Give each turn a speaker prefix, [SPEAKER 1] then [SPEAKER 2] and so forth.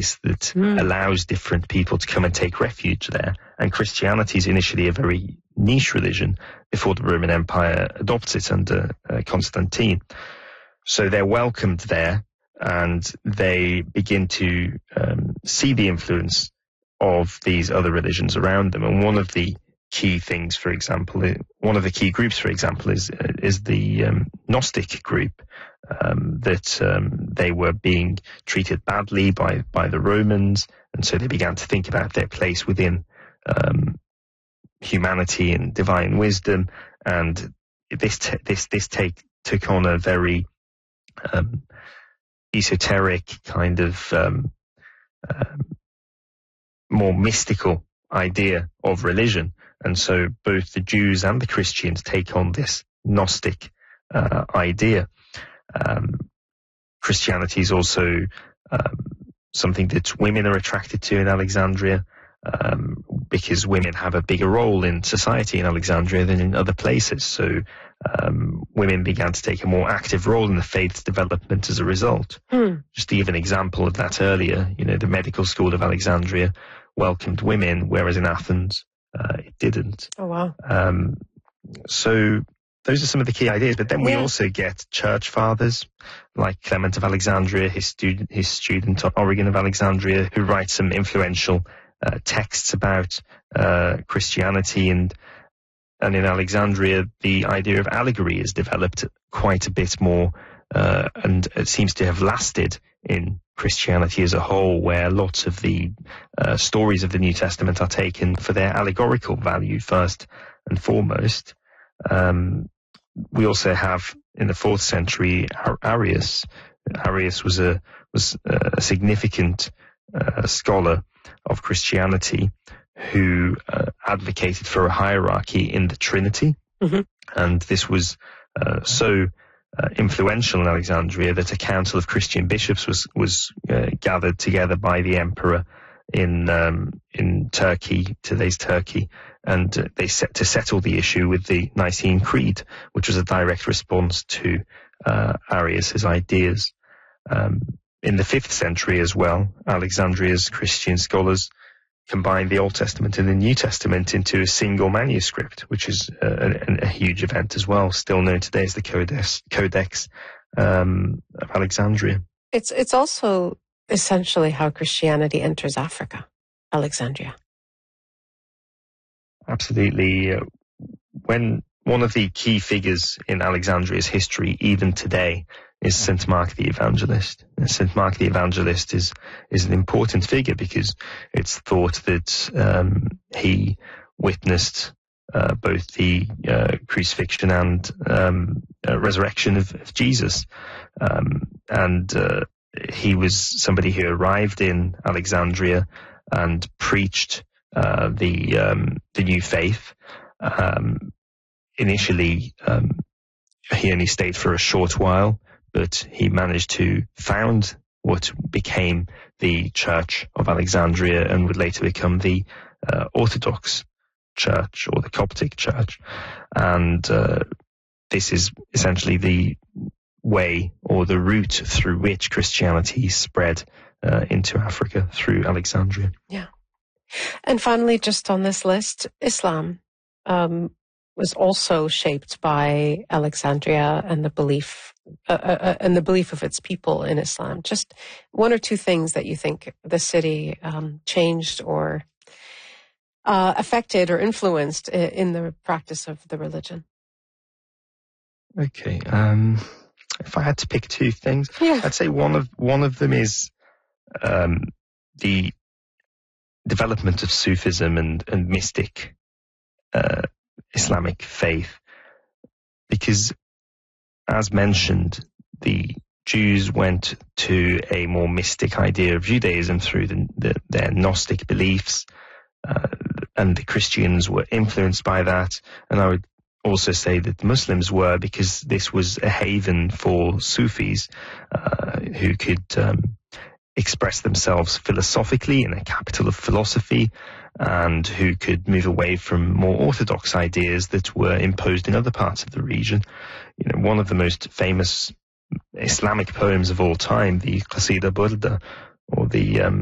[SPEAKER 1] place that allows different people to come and take refuge there. And Christianity is initially a very niche religion before the Roman Empire adopts it under Constantine. So they're welcomed there, and they begin to see the influence of these other religions around them. And one of the key things, for example, one of the key groups, for example, is the Gnostic group, that they were being treated badly by the Romans, and so they began to think about their place within humanity and divine wisdom, and this took on a very esoteric kind of more mystical idea of religion. And so both the Jews and the Christians take on this Gnostic idea. Christianity is also something that women are attracted to in Alexandria, because women have a bigger role in society in Alexandria than in other places. So women began to take a more active role in the faith's development as a result. Just to give an example of that earlier, the medical school of Alexandria welcomed women, whereas in Athens it didn't.
[SPEAKER 2] Oh, wow.
[SPEAKER 1] So those are some of the key ideas. But then we also get church fathers like Clement of Alexandria, his student Origen of Alexandria, who writes some influential texts about Christianity. And in Alexandria, the idea of allegory is developed quite a bit more, and it seems to have lasted in Christianity as a whole, where lots of the stories of the New Testament are taken for their allegorical value first and foremost. We also have in the 4th century Arius. Arius was a significant scholar of Christianity who advocated for a hierarchy in the Trinity, and this was so influential in Alexandria that a council of Christian bishops was gathered together by the emperor in Turkey, today's Turkey, and they set to settle the issue with the Nicene Creed, which was a direct response to Arius's ideas. In the 5th century as well, Alexandria's Christian scholars combined the Old Testament and the New Testament into a single manuscript, which is a huge event as well, still known today as the Codex of Alexandria.
[SPEAKER 2] It's also essentially how Christianity enters Africa, Alexandria.
[SPEAKER 1] Absolutely. When one of the key figures in Alexandria's history, even today, is St. Mark the Evangelist. And St. Mark the Evangelist is an important figure because it's thought that he witnessed both the crucifixion and resurrection of Jesus. And he was somebody who arrived in Alexandria and preached the new faith. Initially, he only stayed for a short while, but he managed to found what became the Church of Alexandria and would later become the Orthodox Church or the Coptic Church. And this is essentially the way or the route through which Christianity spread into Africa through Alexandria.
[SPEAKER 2] Yeah. And finally, just on this list, Islam was also shaped by Alexandria and the belief of its people in Islam. Just one or two things that you think the city changed or affected or influenced in the practice of the religion.
[SPEAKER 1] Okay. If I had to pick two things, I'd say one of them is the development of Sufism and mystic Islamic faith, because as mentioned, the Jews went to a more mystic idea of Judaism through their Gnostic beliefs, and the Christians were influenced by that. And I would also say that the Muslims were, because this was a haven for Sufis who could express themselves philosophically in a capital of philosophy, and who could move away from more orthodox ideas that were imposed in other parts of the region. One of the most famous Islamic poems of all time, the Qasida Burda, or the